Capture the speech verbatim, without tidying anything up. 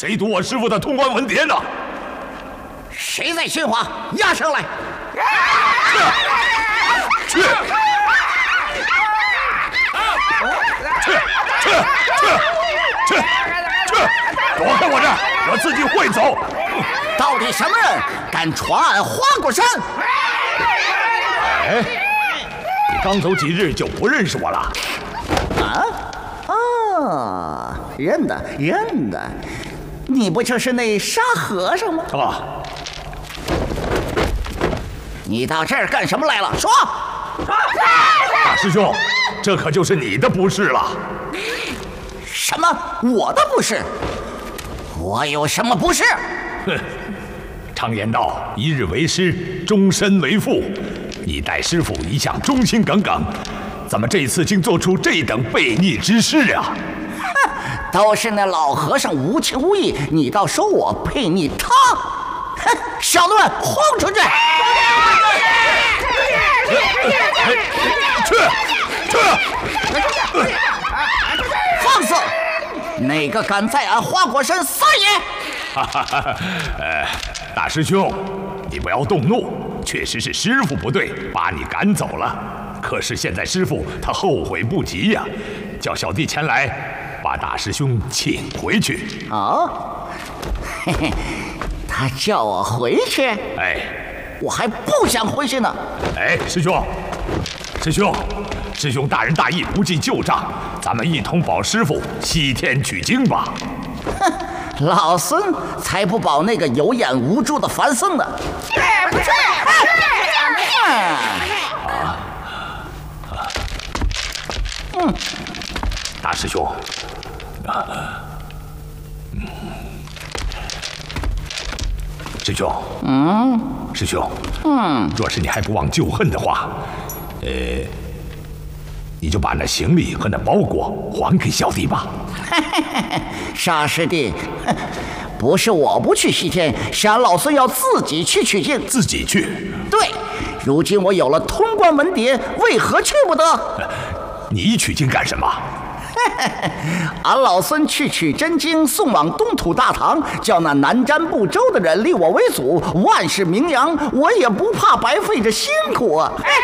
谁读我师傅的通关文牒呢？ 谁在训话？押上来！ 去！去！去！去！去！去！躲开我这儿，我自己会走。 到底什么人敢闯俺花果山？ 哎，你刚走几日就不认识我了？ 啊？哦，认得认得，你不就是那沙和尚吗？ 啊！ 你到这儿干什么来了？说！ 大师兄，这可就是你的不是了。 什么？我的不是？我有什么不是？ 哼，常言道，一日为师，终身为父。你待师傅一向忠心耿耿，怎么这次竟做出这等悖逆之事啊？ 哼，都是那老和尚无情无义，你倒说我悖逆他？哼，小子们，轰出去！ 去去！ 放肆！哪个敢在俺花果山撒野？ 哈哈哈！呃，大师兄，你不要动怒，确实是师傅不对，把你赶走了。可是现在师傅他后悔不及呀、啊，叫小弟前来把大师兄请回去。 哦，嘿嘿，他叫我回去？ 哎， 我还不想回去呢。 哎，师兄，师兄，师兄大仁大义，不计旧账，咱们一同保师傅西天取经吧。 哼，老孙才不保那个有眼无珠的凡僧呢！不去， 啊！ 嗯， 大师兄，啊，嗯，师兄， 嗯， 师兄， 嗯， 若是你还不忘旧恨的话，呃，你就把那行李和那包裹还给小弟吧。 沙师弟，不是我不去西天，是俺老孙要自己去取经。 自己去？ 对，如今我有了通关文牒，为何去不得？ 你取经干什么？ 俺老孙去取真经，送往东土大唐，叫那南瞻部洲的人立我为祖，万世名扬，我也不怕白费这辛苦啊！